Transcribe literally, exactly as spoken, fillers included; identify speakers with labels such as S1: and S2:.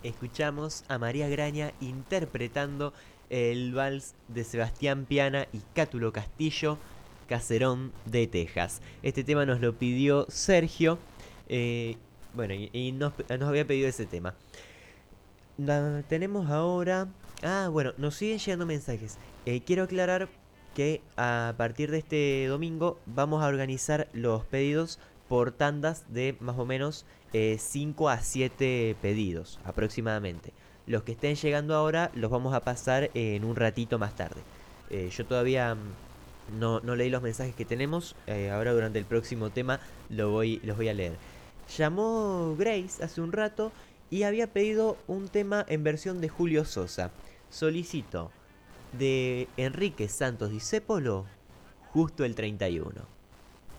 S1: escuchamos a María Graña interpretando el vals de Sebastián Piana y Cátulo Castillo, Caserón de Texas. Este tema nos lo pidió Sergio, eh, bueno, y, y nos, nos había pedido ese tema. Na- tenemos ahora... Ah, bueno, nos siguen llegando mensajes. Eh, quiero aclarar que a partir de este domingo vamos a organizar los pedidos por tandas de más o menos eh, cinco a siete pedidos aproximadamente. Los que estén llegando ahora los vamos a pasar en un ratito más tarde. Eh, yo todavía mm, no, no leí los mensajes que tenemos. Eh, ahora durante el próximo tema lo voy, los voy a leer. Llamó Grace hace un rato y había pedido un tema en versión de Julio Sosa. Solicito de Enrique Santos Discépolo, justo el treinta y uno.